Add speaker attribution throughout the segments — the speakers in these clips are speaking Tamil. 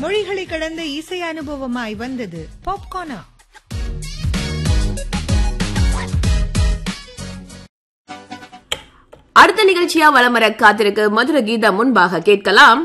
Speaker 1: மொழிகளை கடந்த இசை அனுபவமாய் வந்தது பாப்கார்னா.
Speaker 2: அடுத்த நிகழ்ச்சியா வலம் வர காத்திருக்கு மதுர கீதம். முன்பாக கேட்கலாம்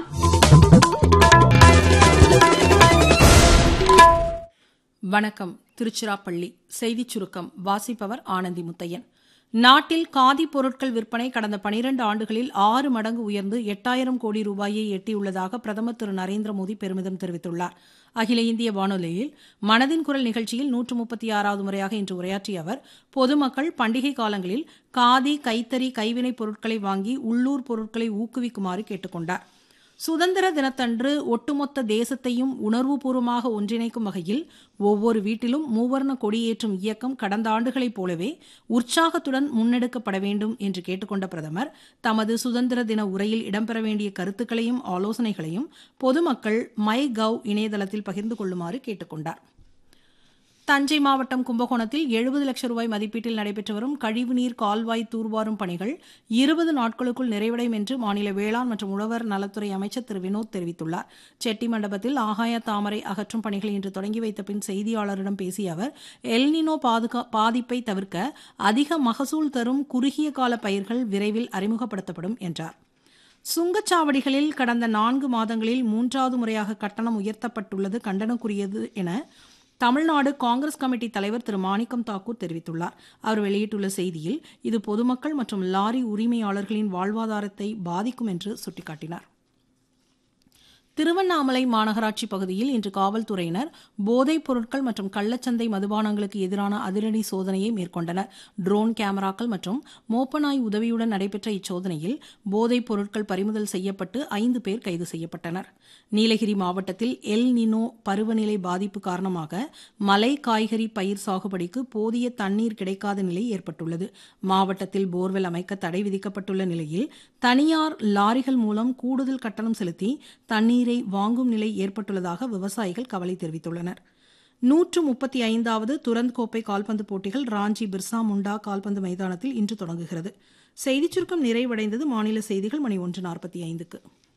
Speaker 3: வணக்கம். திருச்சிராப்பள்ளி செய்திச் சுருக்கம் வாசிப்பவர் ஆனந்தி முத்தையன். நாட்டில் காதி பொருட்கள் விற்பனை கடந்த 12 ஆண்டுகளில் 6 மடங்கு உயர்ந்து 8000 கோடி ரூபாயை எட்டியுள்ளதாக பிரதமர் திரு நரேந்திர மோடி பெருமிதம் தெரிவித்துள்ளார். அகில இந்திய வானொலியில் மனதின் குரல் நிகழ்ச்சியில் 136வது முறையாக இன்று உரையாற்றிய அவர், பொதுமக்கள் பண்டிகை காலங்களில் காதி, கைத்தறி, கைவினைப் பொருட்களை வாங்கி உள்ளூர் பொருட்களை ஊக்குவிக்குமாறு கேட்டுக் கொண்டார். சுதந்திர தினத்தன்று ஒட்டுமொத்த தேசத்தையும் உணர்வுபூர்வமாக ஒன்றிணைக்கும் வகையில் ஒவ்வொரு வீட்டிலும் மூவர்ண கொடியேற்றும் இயக்கம் கடந்த ஆண்டுகளைப் போலவே உற்சாகத்துடன் முன்னெடுக்கப்பட வேண்டும் என்று கேட்டுக்கொண்ட பிரதமர், தமது சுதந்திர தின உரையில் இடம்பெற வேண்டிய கருத்துக்களையும் ஆலோசனைகளையும் பொதுமக்கள் MyGov இணையதளத்தில் பகிர்ந்து கொள்ளுமாறு கேட்டுக் கொண்டார். தஞ்சை மாவட்டம் கும்பகோணத்தில் 70 லட்சம் ரூபாய் மதிப்பீட்டில் நடைபெற்று வரும் கழிவுநீர் கால்வாய் தூர்வாரும் பணிகள் 20 நாட்களுக்குள் நிறைவடையும் என்று மாநில வேளாண் மற்றும் உழவர் நலத்துறை அமைச்சர் திரு வினோத் தெரிவித்துள்ளார். செட்டி மண்டபத்தில் ஆகாய தாமரை அகற்றும் பணிகளை இன்று தொடங்கி வைத்த பின் செய்தியாளரிடம் பேசிய அவர், எல்னினோ பாதிப்பை தவிர்க்க அதிக மகசூல் தரும் குறுகிய கால பயிர்கள் விரைவில் அறிமுகப்படுத்தப்படும் என்றார். சுங்கச்சாவடிகளில் கடந்த 4 மாதங்களில் 3வது முறையாக கட்டணம் உயர்த்தப்பட்டுள்ளது கண்டனக்குரியது என தமிழ்நாடு காங்கிரஸ் கமிட்டி தலைவர் திரு மாணிக்கம் தாக்கூர் தெரிவித்துள்ளார். அவர் வெளியிட்டுள்ள செய்தியில், இது பொதுமக்கள் மற்றும் லாரி உரிமையாளர்களின் வாழ்வாதாரத்தை பாதிக்கும் என்று சுட்டிக்காட்டினார். திருவண்ணாமலை மாநகராட்சி பகுதியில் இன்று காவல்துறையினர் போதைப் பொருட்கள் மற்றும் கள்ளச்சந்தை மதுபானங்களுக்கு எதிரான அதிரடி சோதனையை மேற்கொண்டனர். ட்ரோன் கேமராக்கள் மற்றும் மோப்பநாய் உதவியுடன் நடைபெற்ற இச்சோதனையில் போதைப் பொருட்கள் பறிமுதல் செய்யப்பட்டு 5 பேர் கைது செய்யப்பட்டனர். நீலகிரி மாவட்டத்தில் எல் நினோ பருவநிலை பாதிப்பு காரணமாக மலை காய்கறி பயிர் சாகுபடிக்கு போதிய தண்ணீர் கிடைக்காத நிலை ஏற்பட்டுள்ளது. மாவட்டத்தில் போர்வெல் அமைக்க தடை விதிக்கப்பட்டுள்ள நிலையில் தனியார் லாரிகள் மூலம் கூடுதல் கட்டணம் செலுத்தி தண்ணீரை வாங்கும் நிலை ஏற்பட்டுள்ளதாக விவசாயிகள் கவலை தெரிவித்துள்ளனர். 135வது துரந்த் கோப்பை கால்பந்து போட்டிகள் ராஞ்சி பிர்சா முண்டா கால்பந்து மைதானத்தில் இன்று தொடங்குகிறது. செய்திச் சுருக்கம் நிறைவடைந்தது. மாநில செய்திகள் மணி 1:45க்கு.